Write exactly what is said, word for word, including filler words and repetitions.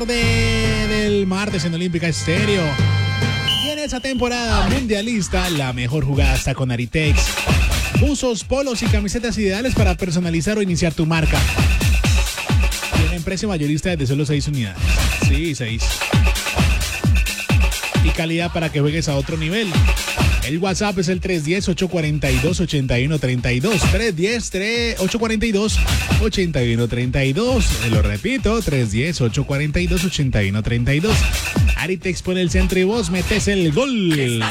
De, del martes en Olímpica Estéreo. Y en esa temporada mundialista, la mejor jugada está con Aritex. Buzos, polos y camisetas ideales para personalizar o iniciar tu marca. Tienen precio mayorista desde solo seis unidades. Sí, seis. Y calidad para que juegues a otro nivel. El WhatsApp es el tres uno cero, ocho cuatro dos, ocho uno tres dos. tres uno cero, ocho cuatro dos, ocho uno tres dos. Lo repito, tres uno cero, ocho cuatro dos, ocho uno tres dos. Aritex pone el centro y vos metes el gol.